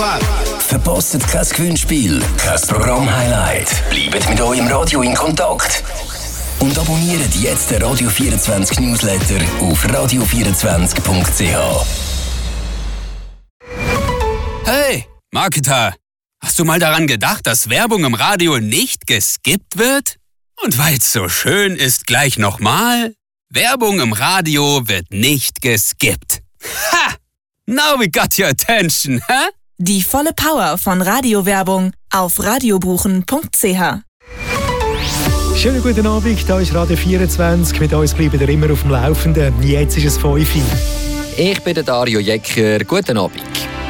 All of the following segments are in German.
ab. Verpasst kein Gewinnspiel, kein Programm-Highlight. Bleibt mit eurem Radio in Kontakt. Und abonniert jetzt den Radio 24 Newsletter auf radio24.ch. Hey, Marketer! Hast du mal daran gedacht, dass Werbung im Radio nicht geskippt wird? Und weil es so schön ist, gleich nochmal: Werbung im Radio wird nicht geskippt. Ha! Now we got your attention, huh? Die volle Power von Radiowerbung auf radiobuchen.ch. Schönen guten Abend, hier ist Radio 24. Mit uns bleiben ihr immer auf dem Laufenden. Jetzt ist es 5 Uhr. Ich bin der Dario Jecker. Guten Abend.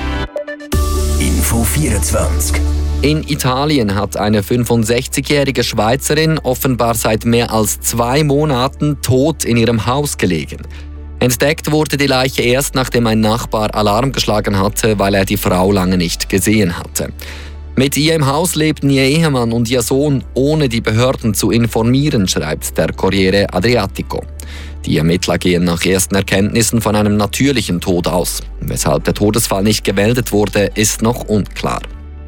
Info 24. In Italien hat eine 65-jährige Schweizerin offenbar seit mehr als 2 Monaten tot in ihrem Haus gelegen. Entdeckt wurde die Leiche erst, nachdem ein Nachbar Alarm geschlagen hatte, weil er die Frau lange nicht gesehen hatte. Mit ihr im Haus lebten ihr Ehemann und ihr Sohn, ohne die Behörden zu informieren, schreibt der Corriere Adriatico. Die Ermittler gehen nach ersten Erkenntnissen von einem natürlichen Tod aus. Weshalb der Todesfall nicht gemeldet wurde, ist noch unklar.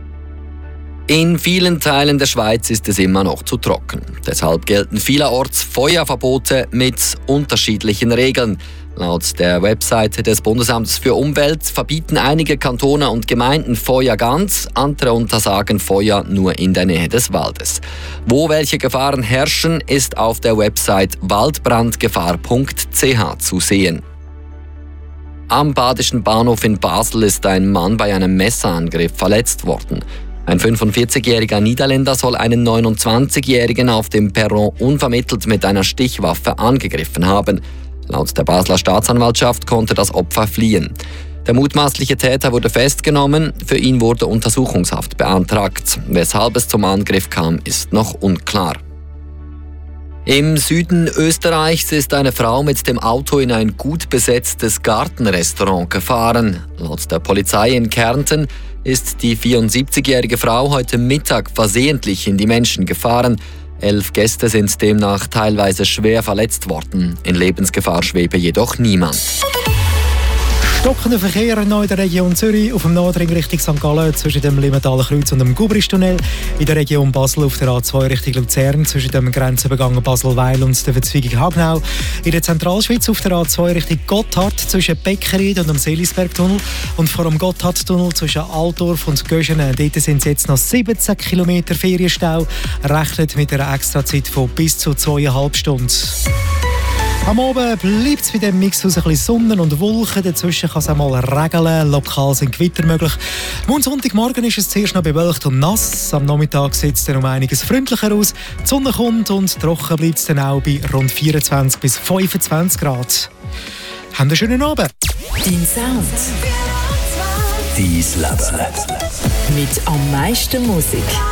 In vielen Teilen der Schweiz ist es immer noch zu trocken. Deshalb gelten vielerorts Feuerverbote mit unterschiedlichen Regeln. Laut der Webseite des Bundesamtes für Umwelt verbieten einige Kantone und Gemeinden Feuer ganz, andere untersagen Feuer nur in der Nähe des Waldes. Wo welche Gefahren herrschen, ist auf der Website waldbrandgefahr.ch zu sehen. Am Badischen Bahnhof in Basel ist ein Mann bei einem Messerangriff verletzt worden. Ein 45-jähriger Niederländer soll einen 29-jährigen auf dem Perron unvermittelt mit einer Stichwaffe angegriffen haben. Laut der Basler Staatsanwaltschaft konnte das Opfer fliehen. Der mutmaßliche Täter wurde festgenommen, für ihn wurde Untersuchungshaft beantragt. Weshalb es zum Angriff kam, ist noch unklar. Im Süden Österreichs ist eine Frau mit dem Auto in ein gut besetztes Gartenrestaurant gefahren. Laut der Polizei in Kärnten ist die 74-jährige Frau heute Mittag versehentlich in die Menschen gefahren. 11 Gäste sind demnach teilweise schwer verletzt worden. In Lebensgefahr schwebe jedoch niemand. Stockender Verkehr noch in der Region Zürich, auf dem Nordring Richtung St. Gallen zwischen dem Limentaler Kreuz und dem Gubristunnel, in der Region Basel auf der A2 Richtung Luzern zwischen dem Grenzübergang Basel-Weil und der Verzweigung-Hagnau, in der Zentralschweiz auf der A2 Richtung Gotthard zwischen Beckerid und dem Seelisbergtunnel und vor dem Gotthardtunnel zwischen Altdorf und Göschenen. Dort sind es jetzt noch 17 Kilometer Ferienstau, rechnet mit einer Extrazeit von bis zu 2,5 Stunden. Am Abend bleibt es bei dem Mix aus ein bisschen Sonne und Wolken. Dazwischen kann es auch mal regeln. Lokal sind Gewitter möglich. Am Sonntagmorgen ist es zuerst noch bewölkt und nass. Am Nachmittag sieht es dann um einiges freundlicher aus. Die Sonne kommt und trocken bleibt es dann auch bei rund 24 bis 25 Grad. Habt einen schönen Abend. Dein Sound. Dein Leben. Mit am meisten Musik.